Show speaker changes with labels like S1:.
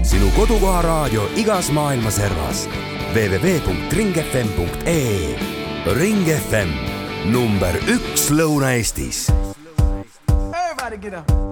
S1: Sinu kodukoha raadio igas maailma servas. www.ringfm.ee. Ring FM, number 1 Lõuna-Eestis.
S2: Everybody get up.